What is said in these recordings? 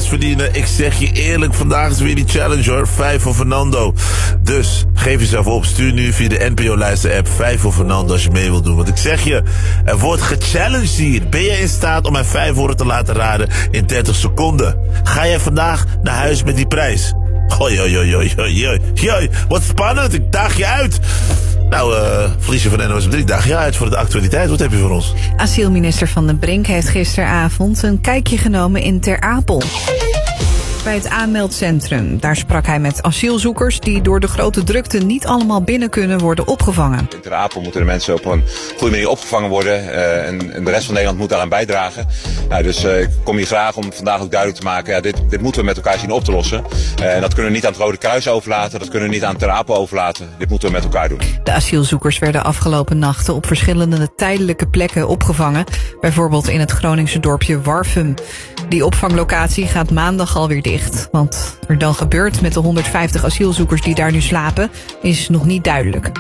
verdienen. Ik zeg je eerlijk, vandaag is weer die challenge hoor. 5 voor Fernando. Dus geef jezelf op. Stuur nu via de NPO-luister-app 5 voor Fernando als je mee wilt doen. Want ik zeg je, er wordt gechallenged hier. Ben je in staat om mijn 5 woorden te laten raden in 30 seconden? Ga jij vandaag naar huis met die prijs? Hoi, wat spannend. Ik daag je uit. Nou, Felicia van NOS op 3, daag je uit voor de actualiteit. Wat heb je voor ons? Asielminister Van den Brink heeft gisteravond een kijkje genomen in Ter Apel. Bij het aanmeldcentrum. Daar sprak hij met asielzoekers die door de grote drukte niet allemaal binnen kunnen worden opgevangen. In Ter Apel moeten de mensen op een goede manier opgevangen worden en de rest van Nederland moet daaraan bijdragen. Nou, dus ik kom hier graag om vandaag ook duidelijk te maken, ja, dit moeten we met elkaar zien op te lossen. En dat kunnen we niet aan het Rode Kruis overlaten, dat kunnen we niet aan Ter Apel overlaten. Dit moeten we met elkaar doen. De asielzoekers werden afgelopen nachten op verschillende tijdelijke plekken opgevangen. Bijvoorbeeld in het Groningse dorpje Warfum. Die opvanglocatie gaat maandag alweer dicht. Wat er dan gebeurt met de 150 asielzoekers die daar nu slapen, is nog niet duidelijk.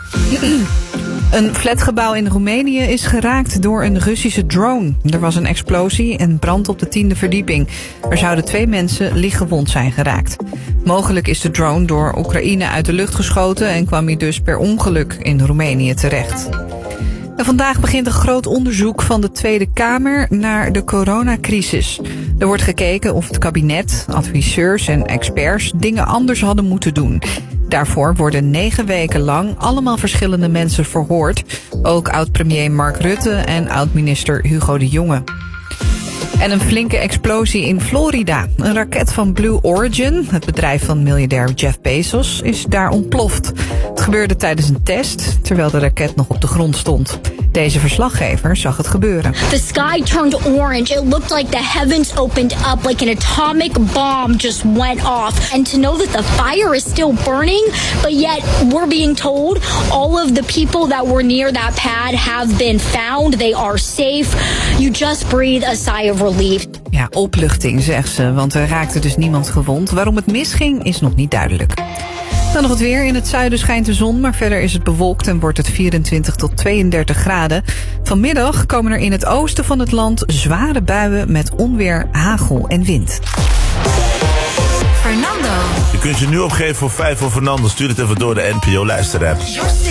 Een flatgebouw in Roemenië is geraakt door een Russische drone. Er was een explosie en brand op de 10e verdieping. Er zouden 2 mensen lichtgewond zijn geraakt. Mogelijk is de drone door Oekraïne uit de lucht geschoten en kwam hij dus per ongeluk in Roemenië terecht. En vandaag begint een groot onderzoek van de Tweede Kamer naar de coronacrisis. Er wordt gekeken of het kabinet, adviseurs en experts dingen anders hadden moeten doen. Daarvoor worden 9 weken lang allemaal verschillende mensen verhoord. Ook oud-premier Mark Rutte en oud-minister Hugo de Jonge. En een flinke explosie in Florida. Een raket van Blue Origin, het bedrijf van miljardair Jeff Bezos, is daar ontploft. Het gebeurde tijdens een test, terwijl de raket nog op de grond stond. Deze verslaggever zag het gebeuren. The sky turned orange. It looked like the heavens opened up, like an atomic bomb just went off. And to know that the fire is still burning, but yet we're being told all of the people that were near that pad have been found. They are safe. You just breathe a sigh of relief. Ja, opluchting, zegt ze, want er raakte dus niemand gewond. Waarom het misging, is nog niet duidelijk. Dan nog het weer. In het zuiden schijnt de zon, maar verder is het bewolkt en wordt het 24 tot 32 graden. Vanmiddag komen er in het oosten van het land zware buien met onweer, hagel en wind. Fernando. Je kunt je nu opgeven voor 5 voor Fernando. Stuur het even door de NPO-luisterapp.